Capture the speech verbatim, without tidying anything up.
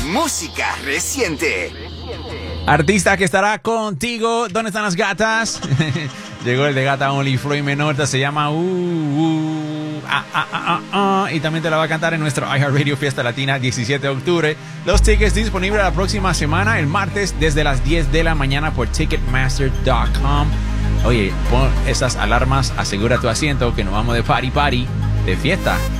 música reciente. Artista que estará contigo. ¿Dónde están las gatas? Llegó el de Gata Only, Floyd Menorta. Se llama uh, uh, ah, ah, ah, ah, y también te la va a cantar en nuestro iHeartRadio Fiesta Latina diecisiete de octubre. Los tickets disponibles la próxima semana, el martes, desde las diez de la mañana por ticketmaster punto com. Oye, pon esas alarmas, asegura tu asiento, que nos vamos de party party, de fiesta.